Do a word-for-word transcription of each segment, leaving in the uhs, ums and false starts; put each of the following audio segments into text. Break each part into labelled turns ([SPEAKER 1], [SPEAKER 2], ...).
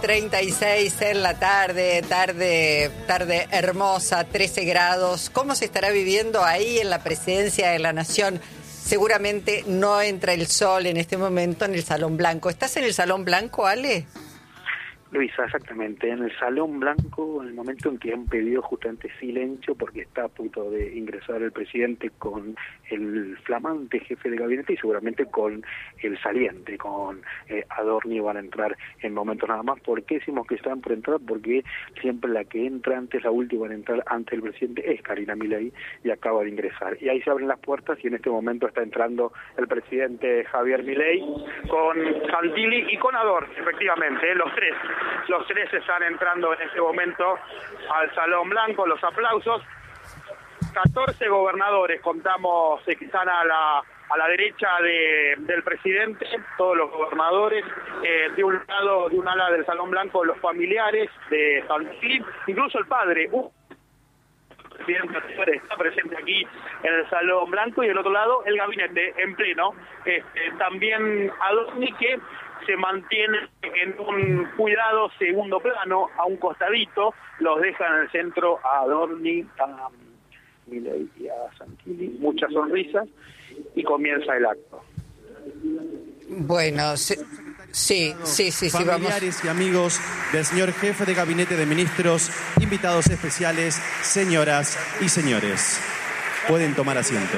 [SPEAKER 1] treinta y seis en la tarde, tarde, tarde hermosa, trece grados. ¿Cómo se estará viviendo ahí en la Presidencia de la Nación? Seguramente no entra el sol en este momento en el Salón Blanco. ¿Estás en el Salón Blanco, Ale?
[SPEAKER 2] Luisa, exactamente, en el Salón Blanco, en el momento en que han pedido justamente silencio porque está a punto de ingresar el presidente con el flamante jefe de gabinete y seguramente con el saliente, con eh, Adorni, van a entrar en momentos nada más. ¿Por qué decimos que están por entrar? Porque siempre la que entra antes, la última en entrar antes del presidente es Karina Milei y acaba de ingresar. Y ahí se abren las puertas y en este momento está entrando el presidente Javier Milei con Santilli y con Adorni, efectivamente, eh, los tres. Los tres están entrando en este momento al Salón Blanco, los aplausos. catorce gobernadores, contamos, eh, que están a la, a la derecha de, del presidente, todos los gobernadores, eh, de un lado, de un ala del Salón Blanco, los familiares de Santilli, incluso el padre, uh, el presidente está presente aquí en el Salón Blanco, y del otro lado el gabinete en pleno. Este, también Adorni, que se mantiene en un cuidado segundo plano, a un costadito, los deja en el centro a Adorni, a Milei y a Santilli, muchas sonrisas, y comienza el acto.
[SPEAKER 1] Bueno, sí, sí, sí, sí, sí,
[SPEAKER 3] familiares
[SPEAKER 1] vamos.
[SPEAKER 3] Y amigos del señor jefe de gabinete de ministros, invitados especiales, señoras y señores, pueden tomar asiento.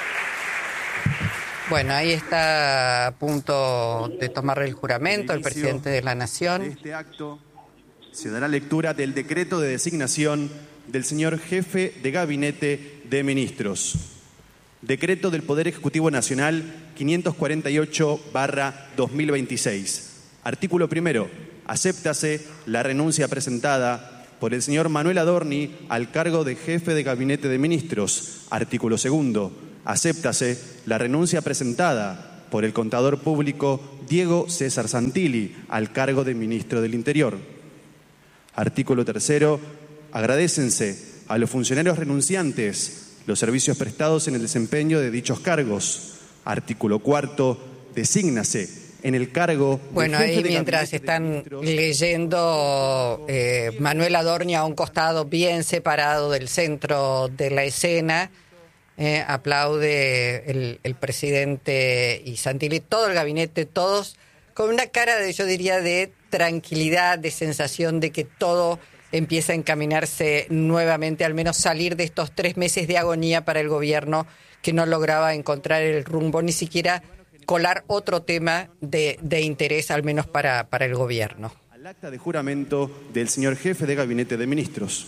[SPEAKER 1] Bueno, ahí está a punto de tomar el juramento el presidente de la Nación.
[SPEAKER 3] De este acto se dará lectura del decreto de designación del señor jefe de gabinete de ministros. Decreto del Poder Ejecutivo Nacional quinientos cuarenta y ocho barra dos mil veintiséis. Artículo primero. Acéptase la renuncia presentada por el señor Manuel Adorni al cargo de jefe de gabinete de ministros. Artículo segundo. Acéptase la renuncia presentada por el contador público Diego César Santilli al cargo de ministro del Interior. Artículo tercero. Agradécense a los funcionarios renunciantes los servicios prestados en el desempeño de dichos cargos. Artículo cuarto. Desígnase en el cargo...
[SPEAKER 1] Bueno, ahí mientras están leyendo, eh, Manuel Adorni a un costado bien separado del centro de la escena, eh, aplaude el, el presidente y Santilli, todo el gabinete, todos con una cara de, yo diría, de tranquilidad, de sensación de que todo empieza a encaminarse nuevamente, al menos salir de estos tres meses de agonía para el gobierno que no lograba encontrar el rumbo, ni siquiera colar otro tema de, de interés, al menos para, para el gobierno.
[SPEAKER 3] Al acta de juramento del señor jefe de gabinete de ministros.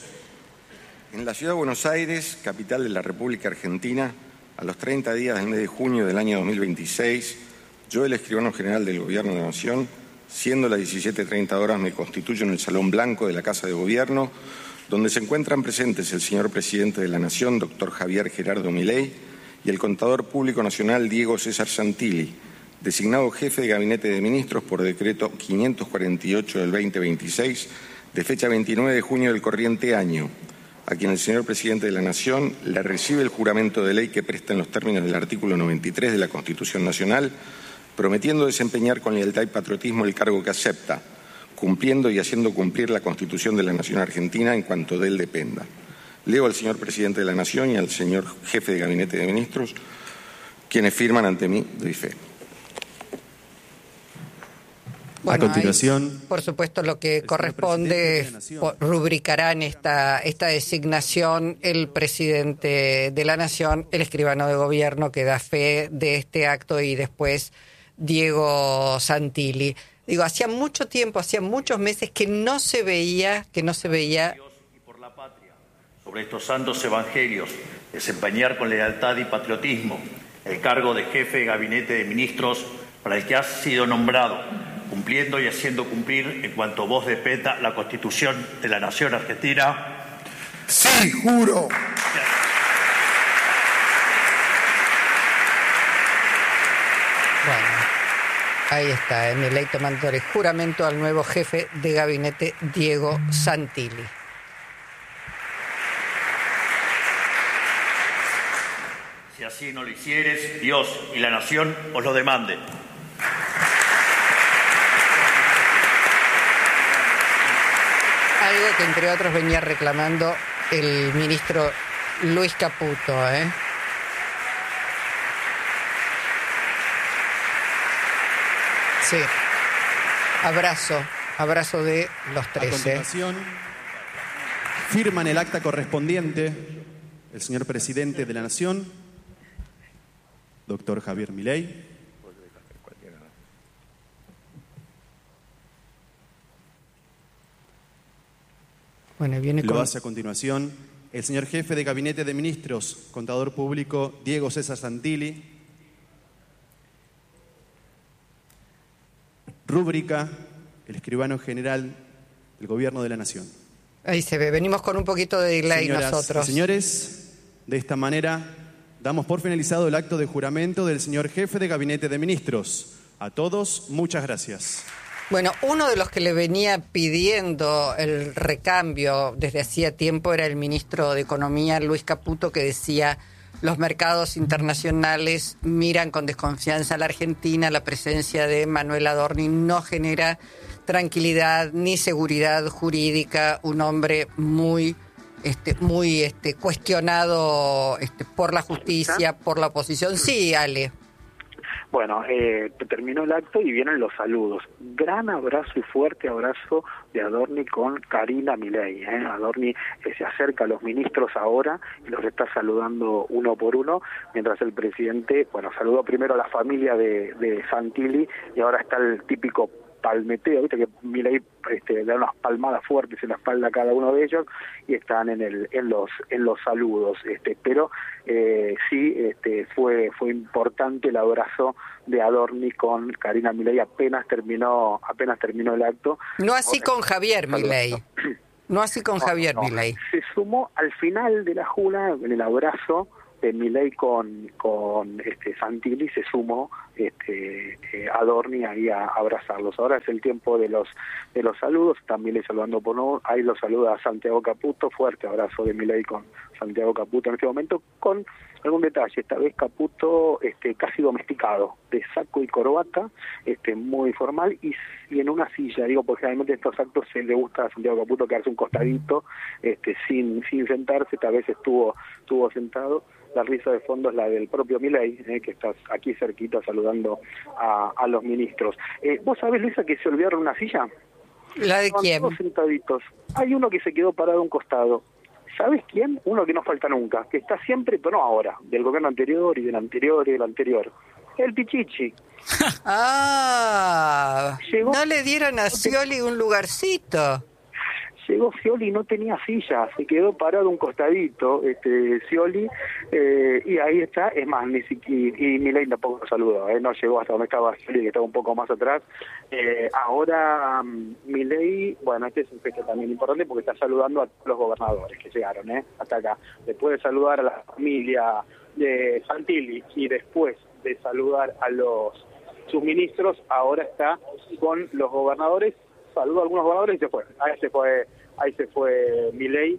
[SPEAKER 4] En la ciudad de Buenos Aires, capital de la República Argentina, a los treinta días del mes de junio del año dos mil veintiséis, yo, el escribano general del Gobierno de la Nación, siendo las diecisiete treinta horas, me constituyo en el Salón Blanco de la Casa de Gobierno, donde se encuentran presentes el señor presidente de la Nación, doctor Javier Gerardo Milei, y el contador público nacional Diego César Santilli, designado jefe de gabinete de ministros por decreto quinientos cuarenta y ocho del veinte veintiséis, de fecha veintinueve de junio del corriente año, a quien el señor presidente de la Nación le recibe el juramento de ley que presta en los términos del artículo noventa y tres de la Constitución Nacional, prometiendo desempeñar con lealtad y patriotismo el cargo que acepta, cumpliendo y haciendo cumplir la Constitución de la Nación Argentina en cuanto de él dependa. Leo al señor presidente de la Nación y al señor jefe de gabinete de ministros, quienes firman ante mí, doy fe.
[SPEAKER 1] Bueno,
[SPEAKER 3] a continuación,
[SPEAKER 1] ahí, por supuesto, lo que corresponde rubricará en esta, esta designación el presidente de la Nación, el escribano de gobierno que da fe de este acto, y después Diego Santilli. Digo, hacía mucho tiempo, hacía muchos meses que no se veía, que no se veía.
[SPEAKER 5] Y por la patria, sobre estos santos evangelios, desempeñar con lealtad y patriotismo el cargo de jefe de gabinete de ministros para el que has sido nombrado, cumpliendo y haciendo cumplir en cuanto vos dependa la Constitución de la Nación Argentina.
[SPEAKER 6] Sí, juro.
[SPEAKER 1] Bueno, ahí está, Milei tomando el juramento al nuevo jefe de gabinete, Diego Santilli.
[SPEAKER 5] Si así no lo hicieres, Dios y la Nación os lo demanden.
[SPEAKER 1] algo que entre otros venía reclamando el ministro Luis Caputo, ¿eh? Sí. Abrazo, abrazo de los
[SPEAKER 3] A
[SPEAKER 1] trece.
[SPEAKER 3] continuación, firman el acta correspondiente el señor presidente de la Nación, doctor Javier Milei.
[SPEAKER 1] Bueno, viene
[SPEAKER 3] Lo
[SPEAKER 1] con...
[SPEAKER 3] hace a continuación el señor jefe de Gabinete de Ministros, contador público Diego César Santilli. Rúbrica, el escribano general del Gobierno de la Nación.
[SPEAKER 1] Ahí se ve, venimos con un poquito de delay
[SPEAKER 3] Señoras
[SPEAKER 1] nosotros.
[SPEAKER 3] y señores, de esta manera damos por finalizado el acto de juramento del señor jefe de Gabinete de Ministros. A todos, muchas gracias.
[SPEAKER 1] Bueno, uno de los que le venía pidiendo el recambio desde hacía tiempo era el ministro de Economía, Luis Caputo, que decía: los mercados internacionales miran con desconfianza a la Argentina, la presencia de Manuel Adorni no genera tranquilidad ni seguridad jurídica, un hombre muy este muy este cuestionado este por la justicia, por la oposición. Sí, Ale.
[SPEAKER 2] Bueno, eh, terminó el acto y vienen los saludos. Gran abrazo y fuerte abrazo de Adorni con Karina Milei. ¿eh? Adorni eh, se acerca a los ministros ahora y los está saludando uno por uno, mientras el presidente, bueno, saludó primero a la familia de, de Santilli y ahora está el típico palmeteo, viste que Milei este, da unas palmadas fuertes en la espalda a cada uno de ellos y están en el en los en los saludos, este pero eh, sí este fue fue importante el abrazo de Adorni con Karina Milei apenas terminó apenas terminó el acto.
[SPEAKER 1] No así con Javier Milei. No así con
[SPEAKER 2] no,
[SPEAKER 1] Javier
[SPEAKER 2] no.
[SPEAKER 1] Milei.
[SPEAKER 2] Se sumó al final de la jura en el abrazo de Milei con con este Santilli, se sumó este eh, Adorni ahí a abrazarlos. Ahora es el tiempo de los de los saludos, también le saludando por uno, ahí lo saluda Santiago Caputo, fuerte abrazo de Milei con Santiago Caputo en este momento, con algún detalle, esta vez Caputo este casi domesticado, de saco y corbata, este muy formal y, y en una silla, digo, porque generalmente en estos actos se le gusta a Santiago Caputo quedarse un costadito, este sin sin sentarse, esta vez estuvo estuvo sentado. La risa de fondo es la del propio Milei, eh, que está aquí cerquita saludando a, a los ministros. Eh, ¿Vos sabés, Luisa, que se olvidaron una silla?
[SPEAKER 1] ¿La de
[SPEAKER 2] Estaban
[SPEAKER 1] quién?
[SPEAKER 2] todos sentaditos. Hay uno que se quedó parado a un costado. ¿Sabes quién? Uno que no falta nunca, que está siempre, pero no ahora, del gobierno anterior y del anterior y del anterior. El Pichichi.
[SPEAKER 1] Ah,
[SPEAKER 2] Llegó-
[SPEAKER 1] no le dieron a Scioli un lugarcito.
[SPEAKER 2] Llegó Scioli y no tenía silla, se quedó parado un costadito, este Scioli, eh, y ahí está, es más, ni siquiera, y Milei tampoco lo saludó, eh, no llegó hasta donde estaba Scioli, que estaba un poco más atrás. Eh, ahora um, Milei, bueno, este es un gesto también importante porque está saludando a todos los gobernadores que llegaron, eh, hasta acá. Después de saludar a la familia de Santilli y después de saludar a los sus ministros, ahora está con los gobernadores. Saludó a algunos gobernadores y se fue. Ahí se fue, ahí se fue Milei,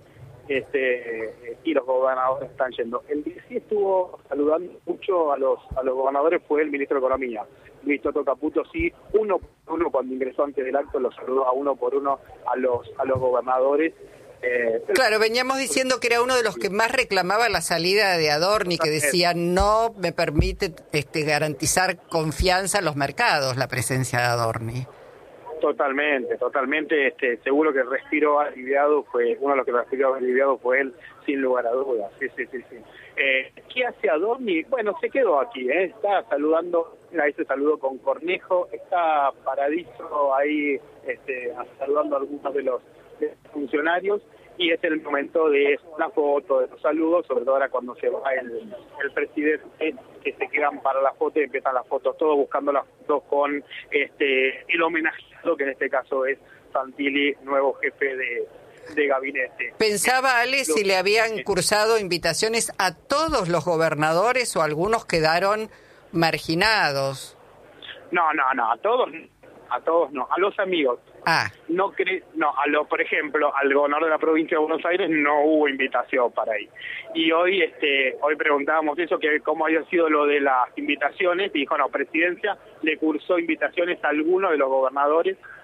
[SPEAKER 2] este, y los gobernadores están yendo. El que sí estuvo saludando mucho a los a los gobernadores fue el ministro de Economía, Luis Toto Caputo. Sí, uno por uno cuando ingresó antes del acto lo saludó a uno por uno a los a los gobernadores. Eh,
[SPEAKER 1] Claro, veníamos diciendo que era uno de los que más reclamaba la salida de Adorni, que decía no me permite este, garantizar confianza a los mercados la presencia de Adorni.
[SPEAKER 2] Totalmente, totalmente, este, seguro que el respiro aliviado fue, uno de los que respiró aliviado fue él, sin lugar a dudas, sí, sí, sí, sí. Eh, ¿Qué hace Adorni? Bueno, se quedó aquí, ¿eh? Está saludando, ahí se saludó con Cornejo, está paradito ahí, este, saludando a algunos de los, de los funcionarios, y es el momento de una foto, de los saludos, sobre todo ahora cuando se va el, el presidente, que se quedan para la foto y empiezan las fotos, todos buscando las fotos con este el homenajeado, que en este caso es Santilli, nuevo jefe de, de gabinete.
[SPEAKER 1] Pensaba, Ale, si le habían cursado invitaciones a todos los gobernadores o algunos quedaron marginados.
[SPEAKER 2] No, no, no, a todos, a todos no, a los amigos.
[SPEAKER 1] Ah,
[SPEAKER 2] No cre no, a lo, por ejemplo, al gobernador de la provincia de Buenos Aires no hubo invitación para ir. Y hoy este hoy preguntábamos eso, que cómo había sido lo de las invitaciones, y dijo, no, Presidencia le cursó invitaciones a algunos de los gobernadores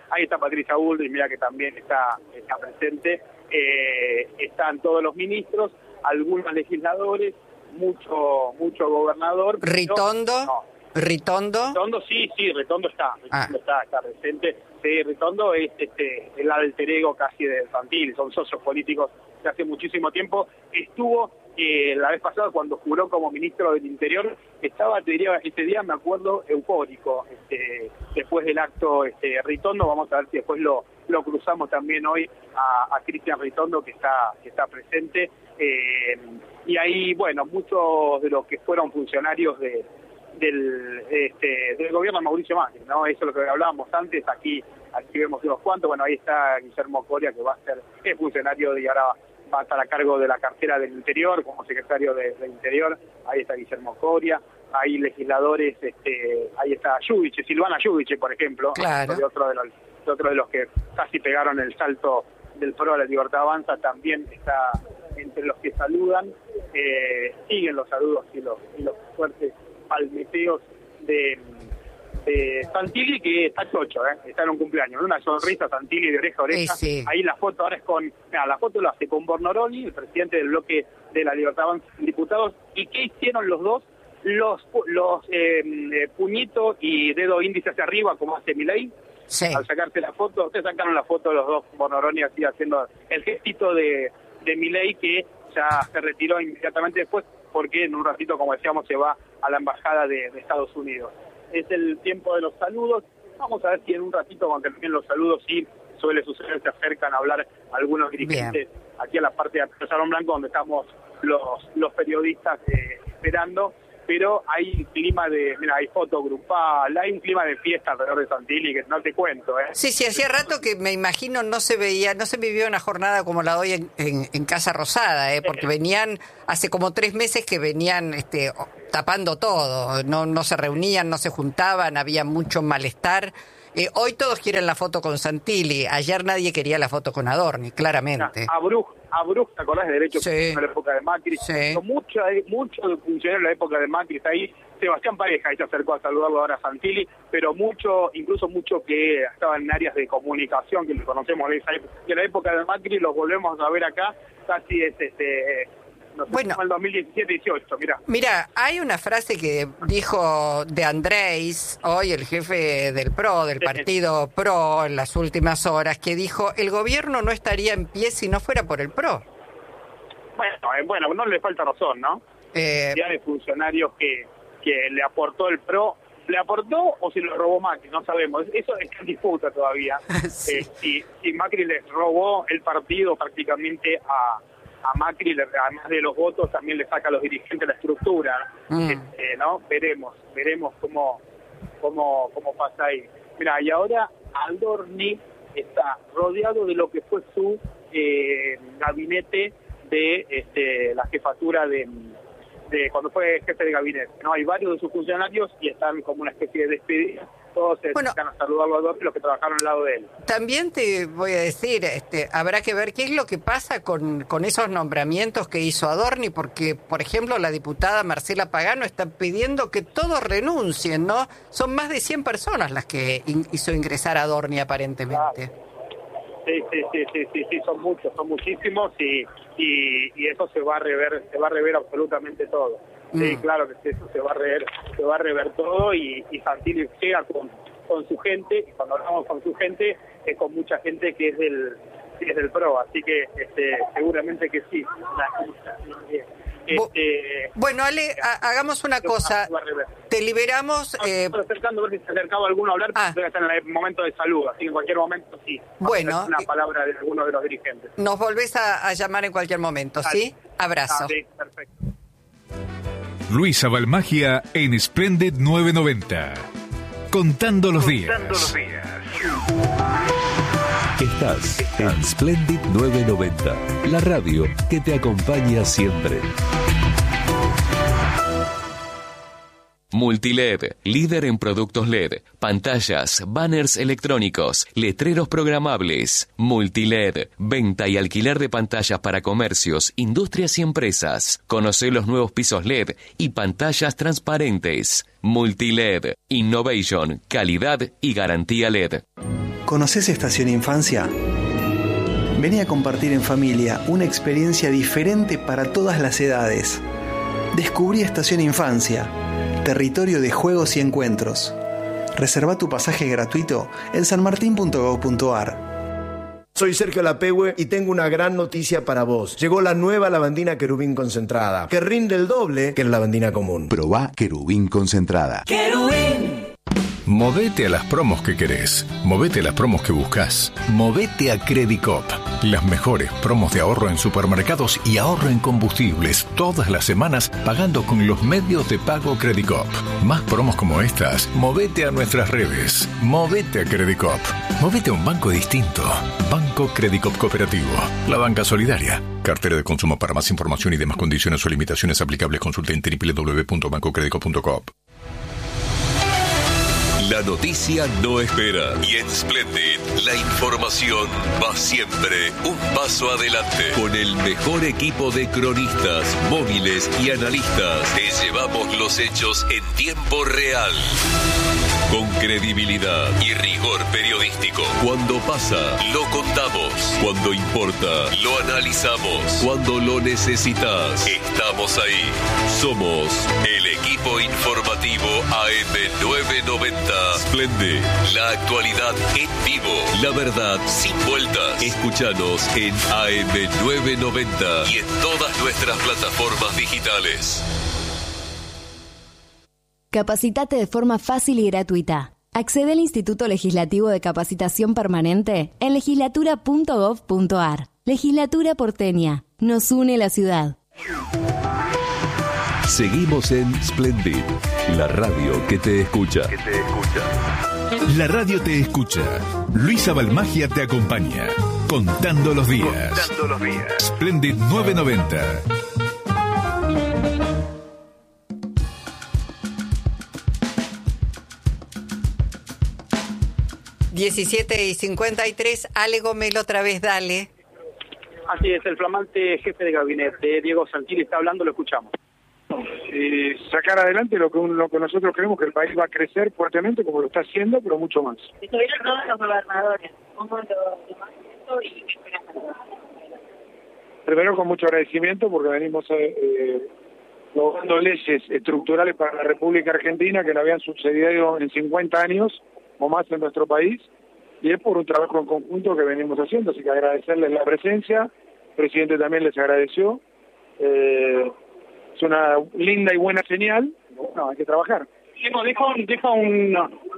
[SPEAKER 2] ahí está Patricia Bullrich, mira que también está, está presente, eh, están todos los ministros, algunos legisladores, mucho mucho gobernador.
[SPEAKER 1] ¿Ritondo?
[SPEAKER 2] Pero, no.
[SPEAKER 1] ¿Ritondo?
[SPEAKER 2] Ritondo sí, sí, Ritondo está, Ritondo
[SPEAKER 1] ah.
[SPEAKER 2] está, está presente. Sí, Ritondo es este, el alter ego casi de Santilli, son socios políticos de hace muchísimo tiempo. Estuvo eh, la vez pasada cuando juró como ministro del Interior, estaba, te diría, este día me acuerdo, eufórico. Este, después del acto este, Ritondo, vamos a ver si después lo, lo cruzamos también hoy a, a Cristian Ritondo, que está, que está presente. Eh, y ahí, bueno, muchos de los que fueron funcionarios de del este, del gobierno de Mauricio Macri, ¿no? Eso es lo que hablábamos antes, aquí aquí vemos unos cuantos, bueno, ahí está Guillermo Coria, que va a ser es funcionario y ahora va a estar a cargo de la cartera del Interior, como secretario de, del Interior, ahí está Guillermo Coria, hay legisladores, este, ahí está Yudiche, Silvana Yudiche, por ejemplo,
[SPEAKER 1] claro.
[SPEAKER 2] de otro de los, de otro de los que casi pegaron el salto del Pro a la Libertad Avanza, también está entre los que saludan, eh, siguen los saludos y los, y los fuertes palmeteos de, de Santilli, que está chocho, ¿eh? Está en un cumpleaños, una sonrisa Santilli de oreja a oreja.
[SPEAKER 1] Sí, sí.
[SPEAKER 2] Ahí la foto ahora es con, mira, la foto lo hace con Bornoroli, el presidente del bloque de la Libertad Avanza en diputados. ¿Y qué hicieron los dos? Los los eh, eh, puñito y dedo índice hacia arriba, como hace Milei.
[SPEAKER 1] Sí.
[SPEAKER 2] Al sacarse la foto, ustedes sacaron la foto de los dos, Bornoroli así haciendo el gestito de, de Milei, que ya se retiró inmediatamente después, porque en un ratito, como decíamos, se va a la embajada de, de Estados Unidos. Es el tiempo de los saludos. Vamos a ver si en un ratito, cuando terminen los saludos, sí suele suceder, se acercan a hablar algunos dirigentes. Bien. Aquí a la parte de Salón Blanco, donde estamos los los periodistas eh, esperando. Pero hay clima de, mira, hay foto grupal, hay un clima de fiesta alrededor de Santilli que no te cuento, ¿eh?
[SPEAKER 1] Sí, sí, hacía rato que me imagino no se veía, no se vivió una jornada como la de hoy en, en, en Casa Rosada, ¿eh? Porque venían, hace como tres meses que venían este, tapando todo, no, no se reunían, no se juntaban, había mucho malestar. Eh, hoy todos quieren la foto con Santilli, ayer nadie quería la foto con Adorni, claramente.
[SPEAKER 2] A Bruj, a Bruj, ¿te acordás de Derecho
[SPEAKER 1] sí.
[SPEAKER 2] en la época de Macri?
[SPEAKER 1] Sí.
[SPEAKER 2] Muchos mucho funcionarios en la época de Macri está ahí. Sebastián Pareja ahí se acercó a saludarlo ahora a Santilli, pero mucho, incluso mucho que estaban en áreas de comunicación, que los conocemos de esa época, de la época de Macri, los volvemos a ver acá, casi es este... No sé, bueno, el dos mil diecisiete dieciocho, mira.
[SPEAKER 1] Mira, hay una frase que dijo de Andrés, hoy el jefe del PRO, del partido PRO, en las últimas horas, que dijo, el gobierno no estaría en pie si no fuera por el PRO.
[SPEAKER 2] Bueno, eh, bueno, no le falta razón, ¿no? Eh, ya de funcionarios que, que le aportó el PRO, ¿le aportó o si lo robó Macri? No sabemos, eso está en disputa todavía. sí. eh, si, si Macri les robó el partido prácticamente a... a Macri, además de los votos, también le saca a los dirigentes la estructura, mm. este, ¿no? Veremos, veremos cómo, cómo, cómo pasa ahí. Mira, y ahora Adorni está rodeado de lo que fue su eh, gabinete de este, la jefatura de, de cuando fue jefe de gabinete, ¿no? Hay varios de sus funcionarios y están como una especie de despedida. Todos se bueno, dedican a saludarlo a Adorni, los que trabajaron al lado de él.
[SPEAKER 1] También te voy a decir, este, habrá que ver qué es lo que pasa con, con esos nombramientos que hizo Adorni, porque, por ejemplo, la diputada Marcela Pagano está pidiendo que todos renuncien, ¿no? Son más de cien personas las que in, hizo ingresar a Adorni, aparentemente.
[SPEAKER 2] Claro. Sí, sí, sí, sí, sí, sí, son muchos, son muchísimos y, y, y eso se va a rever, se va a rever absolutamente todo. Sí, claro que sí, eso se va a rever, se va a rever todo y, y Santilli llega con, con su gente, y cuando hablamos con su gente es con mucha gente que es del que es del PRO, así que este, seguramente que sí. Este,
[SPEAKER 1] bueno, Ale, ha, hagamos una cosa, te liberamos...
[SPEAKER 2] No,
[SPEAKER 1] eh...
[SPEAKER 2] acercando a ver si se acercaba alguno a hablar, ah. porque está en el momento de salud, así que en cualquier momento sí.
[SPEAKER 1] Bueno.
[SPEAKER 2] Una palabra de alguno de los dirigentes.
[SPEAKER 1] Nos volvés a, a llamar en cualquier momento, Dale. ¿Sí? Abrazo.
[SPEAKER 2] Ah, sí, perfecto.
[SPEAKER 7] Luisa Balmagia en Splendid novecientos noventa. Contando los días.
[SPEAKER 8] Contando los días. Estás en Splendid novecientos noventa, la radio que te acompaña siempre. Multiled, líder en productos L E D, pantallas, banners electrónicos, letreros programables. Multiled, venta y alquiler de pantallas para comercios, industrias y empresas. Conoce los nuevos pisos L E D y pantallas transparentes. Multiled, innovation, calidad y garantía L E D.
[SPEAKER 9] ¿Conoces Estación Infancia? Vení a compartir en familia una experiencia diferente para todas las edades. Descubrí Estación Infancia, territorio de juegos y encuentros. Reserva tu pasaje gratuito en sanmartin punto gob punto ar.
[SPEAKER 10] Soy Sergio Lapehue y tengo una gran noticia para vos. Llegó la nueva lavandina Querubín concentrada, que rinde el doble que la lavandina común.
[SPEAKER 11] Probá Querubín concentrada.
[SPEAKER 7] ¡Querubín! Movete a las promos que querés. Movete a las promos que buscas. Movete a Credicop. Las mejores promos de ahorro en supermercados y ahorro en combustibles todas las semanas pagando con los medios de pago Credicop. Más promos como estas, movete a nuestras redes. Movete a Credicop. Movete a un banco distinto. Banco Credicop Cooperativo. La banca solidaria. Cartera de consumo. Para más información y demás condiciones o limitaciones aplicables, consulte en doble u doble u doble u punto banco credicop punto com.
[SPEAKER 8] La noticia no espera y en Splendid la información va siempre un paso adelante. Con el mejor equipo de cronistas, móviles y analistas, te llevamos los hechos en tiempo real. Con credibilidad y rigor periodístico. Cuando pasa, lo contamos. Cuando importa, lo analizamos. Cuando lo necesitas, estamos ahí. Somos el equipo informativo A M novecientos noventa. Splendid, la actualidad en vivo. La verdad sin vueltas. Escúchanos en A M novecientos noventa y en todas nuestras plataformas digitales.
[SPEAKER 12] Capacitate de forma fácil y gratuita. Accede al Instituto Legislativo de Capacitación Permanente en legislatura punto gob punto ar. Legislatura porteña. Nos une la ciudad.
[SPEAKER 8] Seguimos en Splendid, la radio que te escucha. Que te escucha.
[SPEAKER 7] La radio te escucha. Luisa Balmagia te acompaña. Contando los días.
[SPEAKER 8] Contando los días.
[SPEAKER 7] Splendid novecientos noventa.
[SPEAKER 1] diecisiete y cincuenta y tres, Ale Gomelo otra vez, dale.
[SPEAKER 2] Así es, el flamante jefe de gabinete, Diego Santilli, está hablando, lo escuchamos.
[SPEAKER 6] Y sacar adelante lo que, un, lo que nosotros creemos que el país va a crecer fuertemente, como lo está haciendo, pero mucho más.
[SPEAKER 13] Estuvieron todos los gobernadores, ¿cómo lo toman esto y qué esperan?
[SPEAKER 6] Primero, con mucho agradecimiento, porque venimos eh, logrando leyes estructurales para la República Argentina que no habían sucedido en cincuenta años o más en nuestro país, y es por un trabajo en conjunto que venimos haciendo, así que agradecerles la presencia, el presidente también les agradeció, eh, es una linda y buena señal, bueno, hay que trabajar.
[SPEAKER 2] Deja un... Deja un...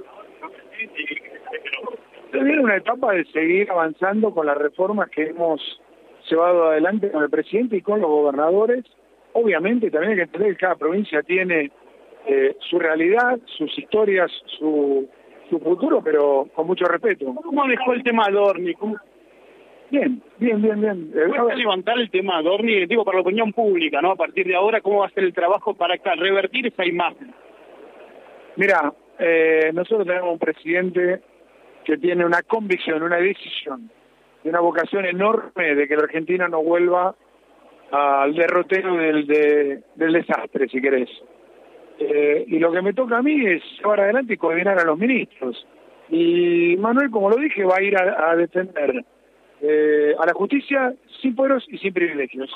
[SPEAKER 6] Se viene una etapa de seguir avanzando con las reformas que hemos llevado adelante con el presidente y con los gobernadores. Obviamente también hay que entender que cada provincia tiene eh, su realidad, sus historias, su... su futuro, pero con mucho respeto.
[SPEAKER 2] ¿Cómo dejó el tema Adorni? ¿Cómo?
[SPEAKER 6] Bien, bien, bien, bien. Eh,
[SPEAKER 2] ¿Cómo va a levantar el tema Adorni? Digo, para la opinión pública, ¿no? A partir de ahora, ¿cómo va a ser el trabajo para revertir esa imagen?
[SPEAKER 6] Mira, eh, nosotros tenemos un presidente que tiene una convicción, una decisión, y una vocación enorme de que la Argentina no vuelva al derrotero del, de, del desastre, si querés. Eh, y lo que me toca a mí es llevar adelante y coordinar a los ministros. Y Manuel, como lo dije, va a ir a, a defender eh, a la justicia sin fueros y sin privilegios.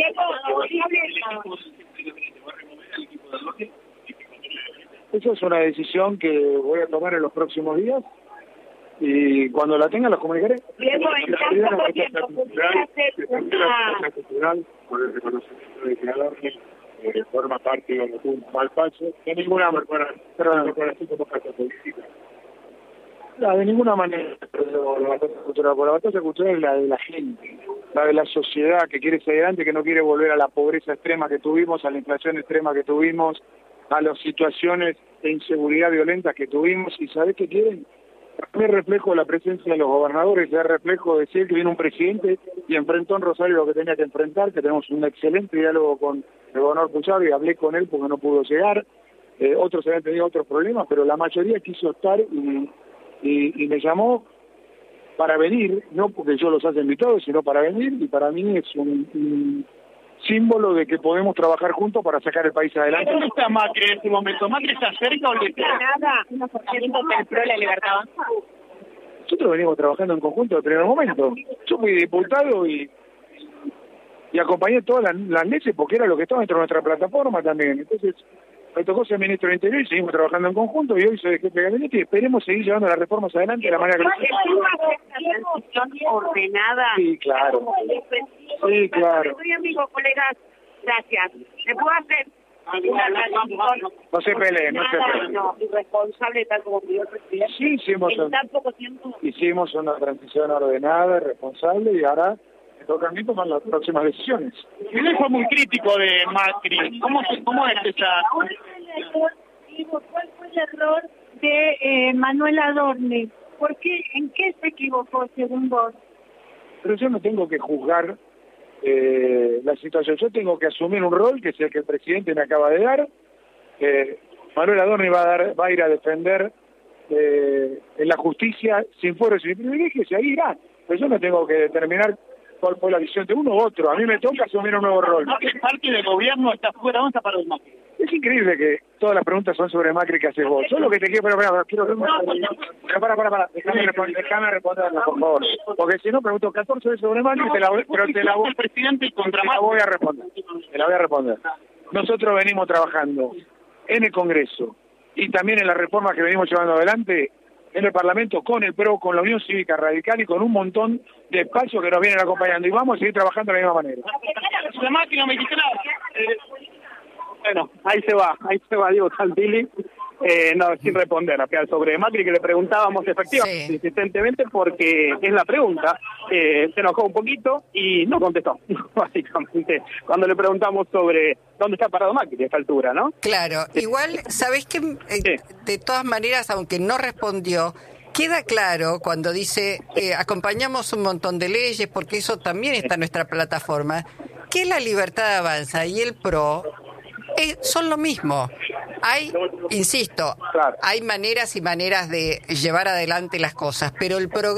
[SPEAKER 6] Esa es una decisión que voy a tomar en los próximos días y cuando la tenga los comunicaré.
[SPEAKER 14] Por el reconocimiento de que Adorni Eh, forma parte de un mal paso, de ninguna manera, pero por así como casa política.
[SPEAKER 6] No, de ninguna manera, pero la batalla cultural, por la batalla cultural es la de la gente, la de la sociedad que quiere seguir adelante, que no quiere volver a la pobreza extrema que tuvimos, a la inflación extrema que tuvimos, a las situaciones de inseguridad violenta que tuvimos, y ¿sabés qué quieren? Es reflejo de la presencia de los gobernadores, es reflejo de decir que viene un presidente y enfrentó en Rosario lo que tenía que enfrentar, que tenemos un excelente diálogo con el gobernador Pucharo y hablé con él porque no pudo llegar, eh, otros habían tenido otros problemas, pero la mayoría quiso estar y, y, y me llamó para venir, no porque yo los haya invitado, sino para venir, y para mí es un, un símbolo de que podemos trabajar juntos para sacar el país adelante.
[SPEAKER 2] ¿Dónde está Macri en este momento? ¿Macri está cerca o le queda?
[SPEAKER 13] Nada, un acercamiento del P R O a la libertad.
[SPEAKER 6] nosotros venimos trabajando en conjunto desde el primer momento. Yo fui diputado y y acompañé todas las, las leyes porque era lo que estaba dentro de nuestra plataforma también. Entonces, me tocó ser ministro del Interior y seguimos trabajando en conjunto y hoy soy jefe de gabinete y esperemos seguir llevando las reformas adelante de la manera que
[SPEAKER 13] ¿Es una transición ordenada?
[SPEAKER 6] Sí, claro. Sí, claro.
[SPEAKER 13] Soy amigo, colegas, gracias. ¿Me puedo hacer una transición?
[SPEAKER 6] No se peleen, no se peleen.
[SPEAKER 13] No, irresponsable tal como pidió el presidente.
[SPEAKER 6] Sí, hicimos,
[SPEAKER 13] en tan poco tiempo.
[SPEAKER 6] Hicimos una transición ordenada, responsable y ahora me toca a mí tomar las próximas decisiones.
[SPEAKER 15] Él fue muy crítico de Macri. ¿Cómo, cómo es esa...?
[SPEAKER 13] ¿Cuál fue el error de eh, Manuel Adorni? ¿Por qué? ¿En qué se equivocó según vos?
[SPEAKER 6] Pero yo no tengo que juzgar eh, la situación. Yo tengo que asumir un rol que es el que el presidente me acaba de dar. Eh, Manuel Adorni va a, dar, va a ir a defender eh, en la justicia sin fueros y sin privilegios y ahí irá. Pero yo no tengo que determinar cuál fue la visión de uno u otro. A mí me toca asumir un nuevo rol.
[SPEAKER 15] ¿Qué parte del gobierno está fuera? ¿Dónde está para el Macri?
[SPEAKER 6] Es increíble que todas las preguntas son sobre Macri que haces vos. Yo lo que te quiero... Pero, pero, quiero pero para, para, para. Déjame responder, déjame responderla, por favor. Porque si no, pregunto catorce veces sobre Macri, te la voy, pero te la voy,
[SPEAKER 15] el presidente contra
[SPEAKER 6] te la voy a responder. Te la voy a responder. Nosotros venimos trabajando en el Congreso y también en las reformas que venimos llevando adelante en el Parlamento con el P R O, con la Unión Cívica Radical y con un montón de espacios que nos vienen acompañando. Y vamos a seguir trabajando de la misma manera.
[SPEAKER 15] La máquina mexicana... Eh, bueno, ahí se va, ahí se va Diego Santilli, eh, no, sin responder a sobre Macri, que le preguntábamos efectivamente, sí. insistentemente, porque es la pregunta, eh, se enojó un poquito y no contestó, básicamente, cuando le preguntamos sobre dónde está parado Macri a esta altura, ¿no?
[SPEAKER 1] Claro, sí. Igual, ¿sabés qué? Eh, sí. De todas maneras, aunque no respondió, queda claro cuando dice, eh, acompañamos un montón de leyes, porque eso también está en nuestra plataforma, que la Libertad Avanza y el P R O Eh, son lo mismo. Hay, insisto, claro. hay maneras y maneras de llevar adelante las cosas, pero el programa